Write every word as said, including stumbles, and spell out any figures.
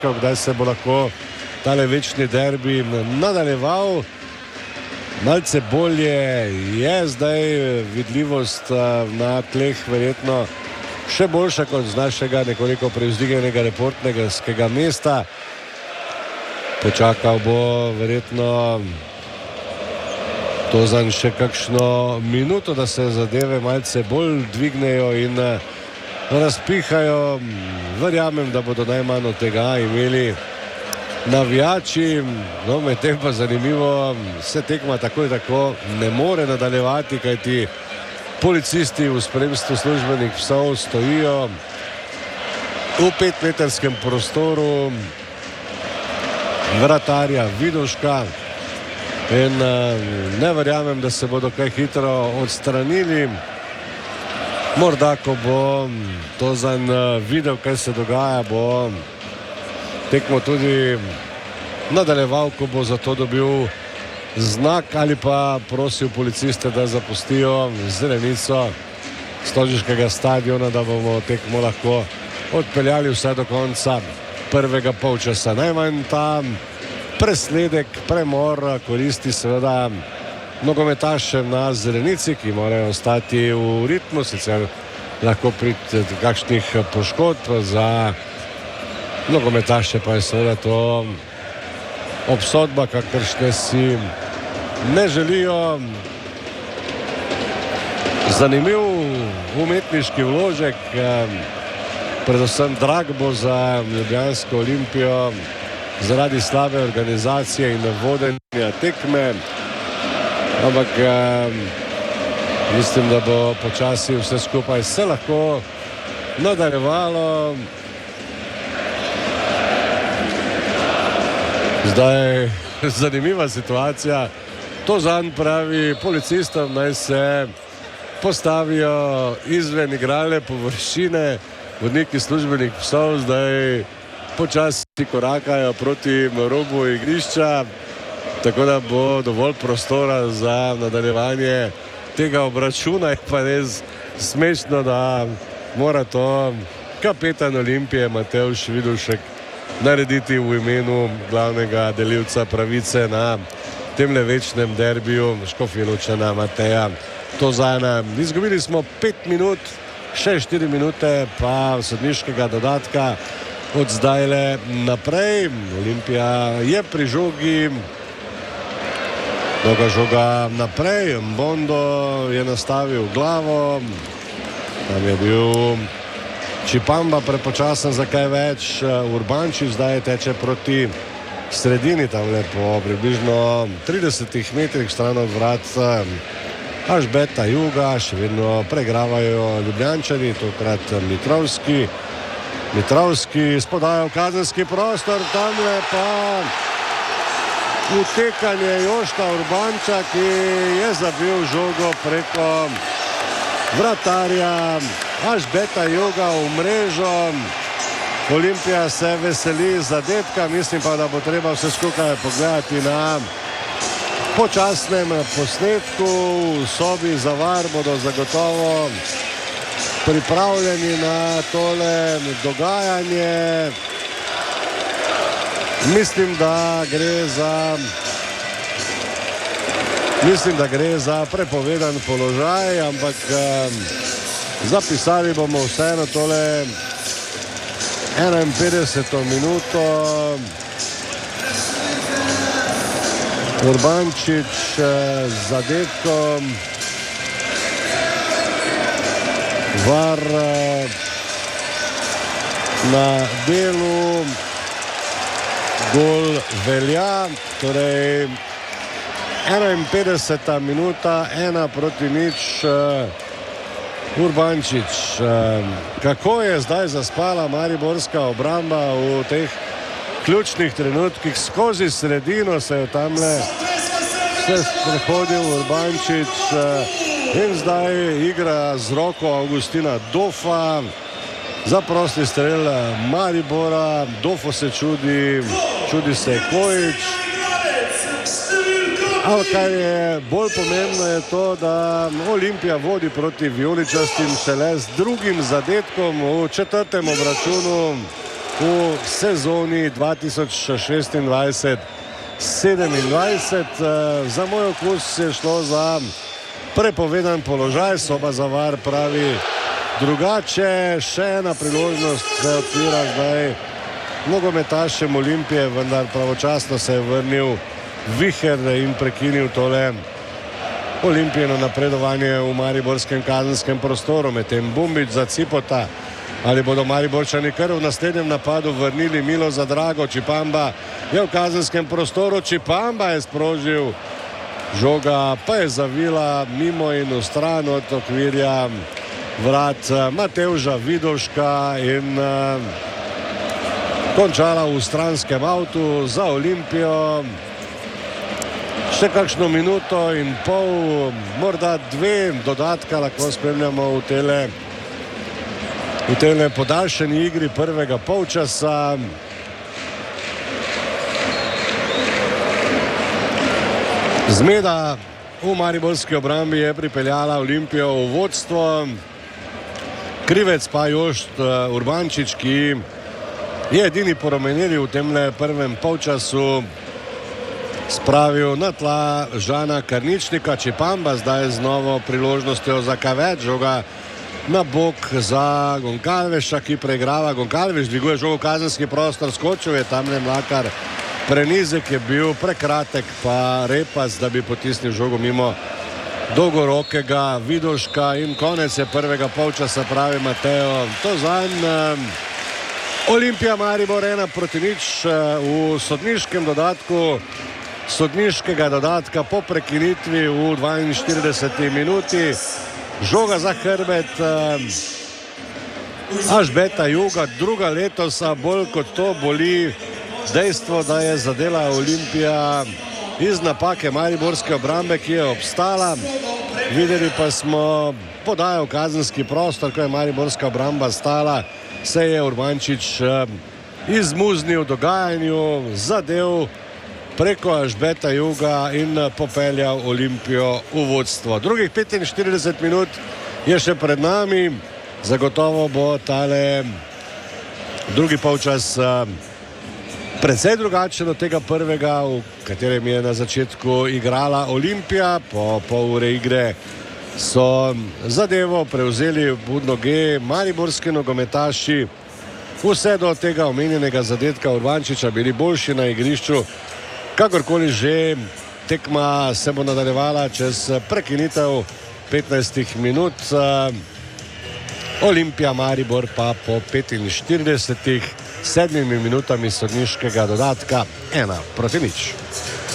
kdaj se bo lahko tale večni derbi nadaljeval. Malce bolje je zdaj vidljivost na tleh, verjetno še boljša kot z našega nekoliko prevzdignjenega reporterskega mesta. Počakal bo verjetno Tozan še kakšno minuto, da se zadeve malce bolj dvignejo in razpihajo. Verjamem, da bodo najmanj od tega imeli navijači. No, medtem pa zanimivo, se tekma tako in tako ne more nadaljevati, kajti policisti v spremstvu službenih psov stojijo v petmetrskem prostoru vratarja Vidoška in ne verjamem, da se bodo kaj hitro odstranili. Morda, ko bo Tozan videl, kaj se dogaja, bo tekmo tudi nadaljeval, ko bo za to dobil znak ali pa prosil policiste, da zapustijo zelenico stožiškega stadiona, da bomo tekmo lahko odpeljali vse do konca prvega polčasa. Najmanj ta presledek, premor koristi seveda nogometašem na zelenici, ki morajo ostati v ritmu, sicer lahko priti do kakšnih poškodb, za nogometaše pa je seveda to obsodba, kakršne si ne želijo. Zanimiv umetniški vložek, predvsem drag bo za ljubljansko Olimpijo zaradi slabe organizacije in vodenja tekme, ampak mislim, da bo počasi vse skupaj se lahko nadaljevalo. Zdaj zanimiva situacija. Tozan pravi policistom, naj se postavijo izven igralne površine. Vodniki službenih psov zdaj počasi korakajo proti robu igrišča, tako da bo dovolj prostora za nadaljevanje tega obračuna. Je pa res smešno, da mora to kapetan Olimpije Matevž Vidušek narediti v imenu glavnega delivca pravice na temle večnem derbiju Škofjeločana Mateja Tozana. Izgubili smo pet minut, še štiri minute pa sodniškega dodatka od zdajle naprej. Olimpija je pri žogi, dolga žoga naprej, Mbondo je nastavil glavo, tam je bil Čipamba prepočasen za kaj več, Urbančič zdaj teče proti sredini, tam po približno tridesetih metrih stran od vrat Ažbeta Juga, še vedno pregravajo Ljubljančani, tokrat Mitrovski. Mitrovski spodaja v kazenski prostor, tamle pa utekanje Jošta Urbanča, ki je zabil žogo preko vratarja Ažbeta Juga v mrežo. Olimpija se veseli zadetka, mislim pa, da bo treba vse skupaj pogledati na počasnem posnetku. V sobi za var bodo zagotovo pripravljeni na tole dogajanje. Mislim, da gre za mislim, da gre za prepovedan položaj, ampak zapisali bomo vseeno tole enainpetdeseto minuto. Urbančič z zadetkom, var na delu, gol velja, torej enainpetdeseta minuta, ena proti nič. Urbančič, kako je zdaj zaspala mariborska obramba v teh ključnih trenutkih, skozi sredino se je tamle vse prehodil Urbančič in zdaj igra z roko Avgustina Dofa za prosti strel Maribora. Dofo se čudi, čudi se Kojič. Ampak kar je bolj pomembno je to, da Olimpija vodi proti vijoličastim šele z drugim zadetkom v četrtem obračunu v sezoni dva tisoč šestindvajset sedemindvajset. Za moj okus je šlo za prepovedan položaj, Soba za var pravi drugače. Še ena priložnost se odpira zdaj nogometašem Olimpije, vendar pravočasno se je vrnil viher in prekinil tole Olimpijino napredovanje v mariborskem kazenskem prostoru. Medtem Bumbić za Cipota. Ali bodo Mariborčani kar v naslednjem napadu vrnili Milo za Drago? Čipamba je v kazenskem prostoru, Čipamba je sprožil, žoga pa je zavila mimo in v stran od okvirja vrat Matevža Vidovška in uh, končala v stranskem avtu za Olimpijo. Še kakšno minuto in pol, morda dve dodatka lahko spremljamo v tele v tele podaljšani igri prvega polčasa. Zmeda v mariborski obrambi je pripeljala Olimpijo v vodstvo. Krivec pa Jošt Urbančič, ki je edini porumenili v temle prvem polčasu, spravil na tla Žana Karničnika. Čipamba zdaj z novo priložnostjo za kaj več, žoga na bok za Gonkalveša, ki preigrava. Gonkalveš dviguje žogo v kazenski prostor, skočil je tamle Mlakar, prenizek je bil prekratek, pa Repac, da bi potisnil žogo mimo dolgorokega Vidovška in konec je prvega polčasa, pravi Mateo. To zanj Olimpija Maribor ena proti nič v sodniškem dodatku, sodniškega dodatka po prekinitvi v dvainštirideseti minuti. Žoga za hrbet Alžbeta Juga, druga letos, a bolj kot to boli dejstvo, da je zadela Olimpija iz napake mariborske obrambe, ki je obstala. Videli pa smo podajo v kazenski prostor, ko je mariborska obramba stala, se je Urbančič izmuznil dogajanju, zadev preko Alžbeta Juga in popeljal Olimpijo v vodstvo. Drugih petinštirideset minut je še pred nami. Zagotovo bo tale drugi polčas precej drugačen od tega prvega, v katerem je na začetku igrala Olimpija. Po pol ure igre so zadevo prevzeli budno G mariborski nogometaši. Vse do tega omenjenega zadetka Urbančiča bili boljši na igrišču. Kakorkoli že, tekma se bo nadaljevala čez prekinitev petnajstih minut. Olimpija Maribor pa po petinštiridesetih sedmimi minutami sodniškega dodatka ena proti nič.